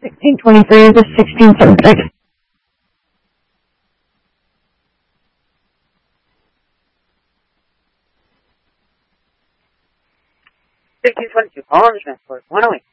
1623 is a 1676. 1522, call on the transport, 108.